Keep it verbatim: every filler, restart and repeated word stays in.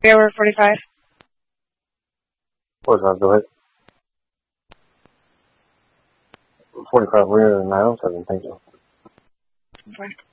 Yeah, we're forty-five. forty-five, go ahead. forty-five, we're nine oh seven, thank you. Okay.